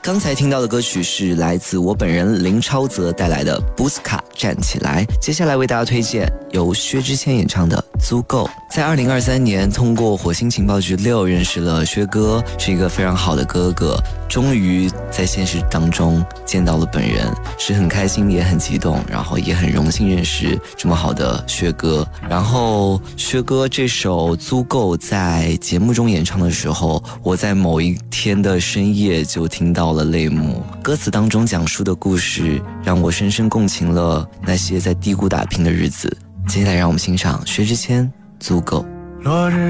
刚才听到的歌曲是来自我本人林超泽带来的布斯卡站起来，接下来为大家推荐由薛之谦演唱的足够。在2023年通过火星情报局6认识了薛哥，是一个非常好的哥哥，终于在现实当中见到了本人，是很开心也很激动，然后也很荣幸认识这么好的薛哥。然后薛哥这首足够在节目中演唱的时候，我在某一天的深夜就听到了泪目，歌词当中讲述的故事让我深深共情了那些在低谷打拼的日子。接下来让我们欣赏薛之谦足够。